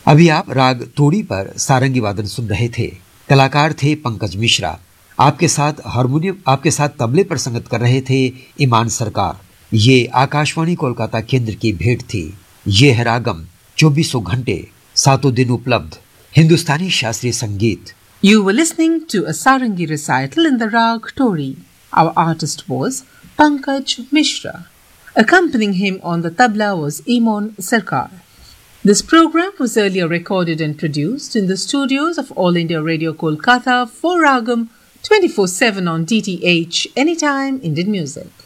अभी आप राग तोड़ी पर सारंगी वादन सुन रहे थे। कलाकार थे पंकज मिश्रा। आपके साथ तबले पर संगत कर रहे थे ईमान सरकार। ये आकाशवाणी कोलकाता केंद्र की भेंट थी। ये है रागम, 24 घंटे 7 दिन उपलब्ध हिंदुस्तानी शास्त्रीय संगीत। You were listening to a Sarangi recital in the Rag Tori. Our artist was Pankaj Mishra. Accompanying him on the tabla was Imon Sarkar. This program was earlier recorded and produced in the studios of All India Radio Kolkata for Ragam 24/7 on DTH Anytime Indian Music.